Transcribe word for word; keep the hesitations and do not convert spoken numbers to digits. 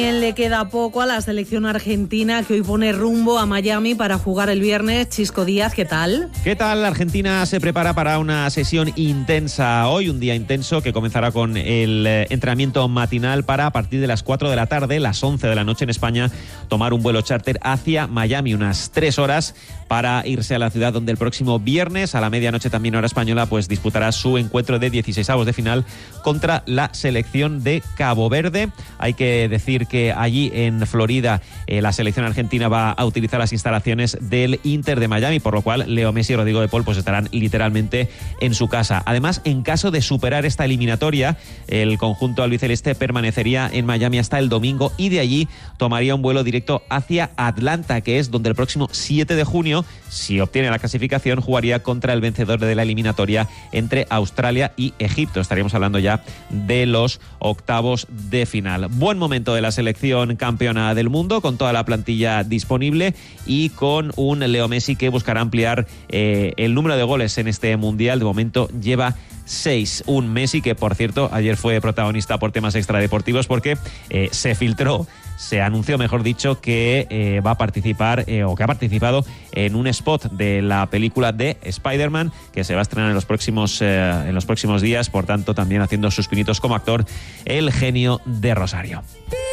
Le queda poco a la selección argentina que hoy pone rumbo a Miami para jugar el viernes. Chisco Díaz, ¿qué tal? ¿Qué tal? Argentina se prepara para una sesión intensa hoy, un día intenso que comenzará con el entrenamiento matinal para a partir de las cuatro de la tarde, las once de la noche en España, tomar un vuelo charter hacia Miami, unas tres horas para irse a la ciudad donde el próximo viernes a la medianoche también hora española pues disputará su encuentro de dieciseisavos de final contra la selección de Cabo Verde. Hay que decir que allí en Florida eh, la selección argentina va a utilizar las instalaciones del Inter de Miami, por lo cual Leo Messi y Rodrigo de Paul pues estarán literalmente en su casa. Además, en caso de superar esta eliminatoria, el conjunto albiceleste permanecería en Miami hasta el domingo y de allí tomaría un vuelo directo hacia Atlanta, que es donde el próximo siete de junio, si obtiene la clasificación, jugaría contra el vencedor de la eliminatoria entre Australia y Egipto. Estaríamos hablando ya de los octavos de final. Buen momento de la selección campeona del mundo, con toda la plantilla disponible y con un Leo Messi que buscará ampliar eh, el número de goles en este mundial. De momento lleva seis. Un Messi que, por cierto, ayer fue protagonista por temas extradeportivos porque eh, se filtró, se anunció, mejor dicho, que eh, va a participar eh, o que ha participado en un spot de la película de Spider-Man que se va a estrenar en los próximos eh, en los próximos días. Por tanto, también haciendo sus pinitos como actor, el genio de Rosario.